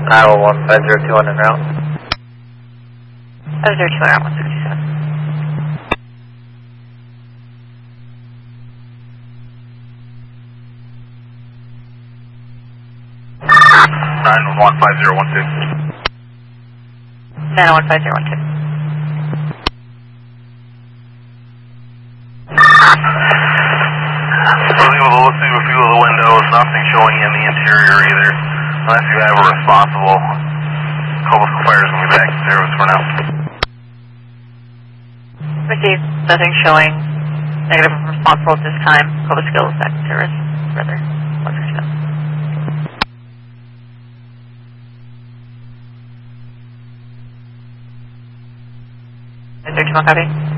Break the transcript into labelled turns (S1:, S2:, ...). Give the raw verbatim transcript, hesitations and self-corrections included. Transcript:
S1: nine one one, five zero two one en route.
S2: five zero two one route, one sixty-seven.
S3: nine one one, five zero one two.
S2: nine one one, five zero one two.
S3: I was able to look through a few of the windows, nothing showing in the interior either. Unless you have a responsible, Cobblestone Fire is going to be back in service for now.
S2: Received, nothing showing. Negative responsible at this time. Cobblestone is back in service. Brother, one sixty-seven. Is there two more copy?